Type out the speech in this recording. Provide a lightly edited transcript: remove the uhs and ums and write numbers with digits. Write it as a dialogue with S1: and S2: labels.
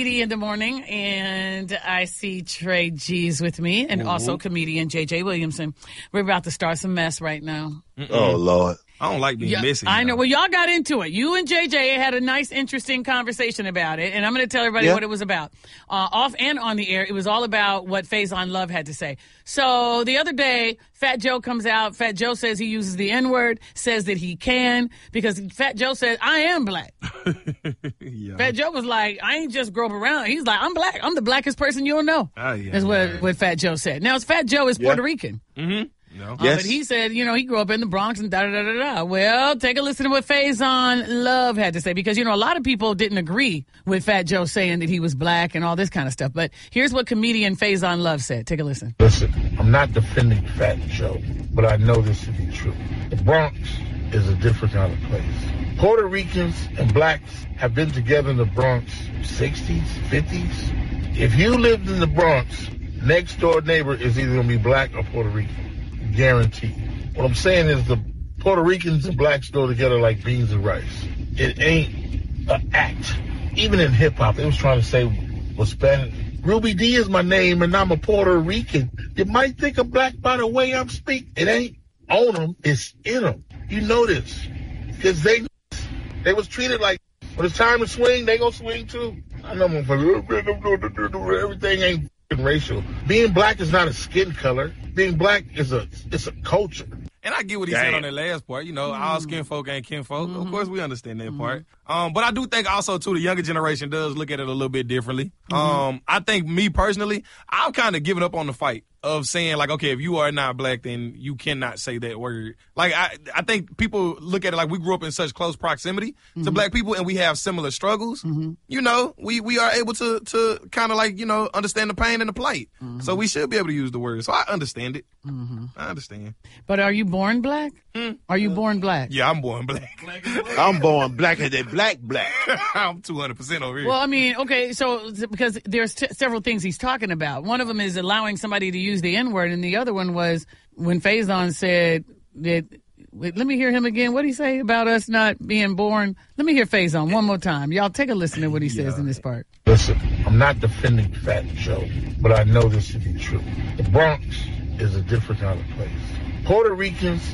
S1: Dee in the morning, and I see Trey G's with me, and also comedian J.J. Williamson. We're about to start some mess right now.
S2: Oh, Lord.
S3: I don't like being messy.
S1: I know. Well, y'all got into it. You and JJ had a nice, interesting conversation about it, and I'm going to tell everybody what it was about. Off and on the air, it was all about what Faizon Love had to say. So the other day, Fat Joe comes out. Fat Joe says he uses the N-word, says that he can, because Fat Joe says, I am black. Fat Joe was like, I ain't just grow up around. He's like, I'm black. I'm the blackest person you'll know. That's what Fat Joe said. Now, Fat Joe is Puerto Rican.
S3: Mm-hmm. No.
S1: But he said, he grew up in the Bronx and da-da-da-da-da. Well, take a listen to what Faizon Love had to say, because, a lot of people didn't agree with Fat Joe saying that he was black and all this kind of stuff. But here's what comedian Faizon Love said. Take a listen.
S4: Listen, I'm not defending Fat Joe, but I know this to be true. The Bronx is a different kind of place. Puerto Ricans and blacks have been together in the Bronx 60s, 50s. If you lived in the Bronx, next door neighbor is either going to be black or Puerto Rican. Guaranteed. What I'm saying is the Puerto Ricans and blacks go together like beans and rice. It ain't an act. Even in hip-hop, they was trying to say, well, Spanish. Ruby D is my name, and I'm a Puerto Rican. You might think I'm black by the way I'm speaking. It ain't on them. It's in them. You know this. Because they was treated like, when it's time to swing, they gonna swing too. I know everything ain't racial. Being black is not a skin color. Being black is it's a culture.
S3: And I get what he said on that last part. All skin folk ain't kin folk. Of course, we understand that part. But I do think also, too, the younger generation does look at it a little bit differently. I think me personally, I'm kind of giving up on the fight of saying, like, okay, if you are not black, then you cannot say that word. Like, I think people look at it like we grew up in such close proximity to black people and we have similar struggles. We are able to kind of like, understand the pain and the plight. So we should be able to use the word. So I understand it. I understand.
S1: But are you born black? Are you born black?
S3: Yeah, I'm born black.
S2: I'm born black and they black.
S3: I'm 200% over here.
S1: Well, I mean, okay, so because there's several things he's talking about. One of them is allowing somebody to use the N-word, and the other one was when Faizon said that, let me hear him again. What did he say about us not being born? Let me hear Faizon one more time. Y'all take a listen to what he says in this part.
S4: Listen, I'm not defending Fat Joe, but I know this to be true. The Bronx is a different kind of place. Puerto Ricans